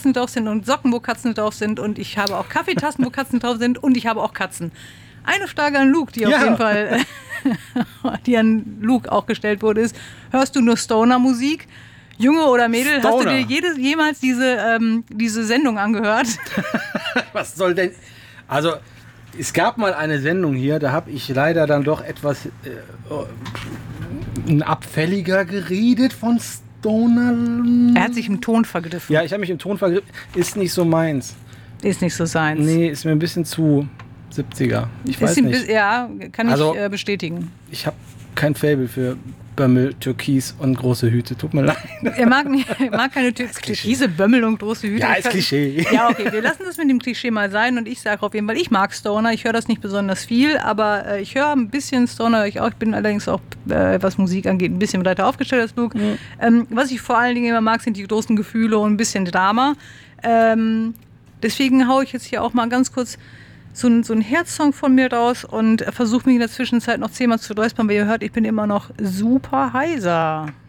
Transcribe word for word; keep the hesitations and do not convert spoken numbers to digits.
Katzen drauf sind und Socken, wo Katzen drauf sind und ich habe auch Kaffeetassen, wo Katzen drauf sind und ich habe auch Katzen. Eine Frage an Luke, die ja. auf jeden Fall die an Luke auch gestellt wurde, ist, hörst du nur Stoner-Musik? Junge oder Mädel, Stoner. Hast du dir jedes, jemals diese, ähm, diese Sendung angehört? Was soll denn... Also, es gab mal eine Sendung hier, da habe ich leider dann doch etwas äh, abfälliger geredet von Stoner. Er hat sich im Ton vergriffen. Ja, ich habe mich im Ton vergriffen. Ist nicht so meins. Ist nicht so seins. Nee, ist mir ein bisschen zu siebziger. Ich weiß nicht. Ja, kann ich also, äh, bestätigen. Ich habe kein Faible für Bömmel, Türkis und große Hüte. Tut mir leid. Er mag, nicht, er mag keine Tür- Türkise, Bömmel und große Hüte. Ja, ist Klischee. Ja, okay, wir lassen das mit dem Klischee mal sein. Und ich sage auf jeden Fall, ich mag Stoner. Ich höre das nicht besonders viel, aber äh, ich höre ein bisschen Stoner. Ich, auch, ich bin allerdings auch, äh, was Musik angeht, ein bisschen breiter aufgestellt als Luke. Mhm. Ähm, was ich vor allen Dingen immer mag, sind die großen Gefühle und ein bisschen Drama. Ähm, deswegen haue ich jetzt hier auch mal ganz kurz so ein, so ein Herzsong von mir raus und versuche mich in der Zwischenzeit noch zehnmal zu räuspern, weil ihr hört, ich bin immer noch super heiser.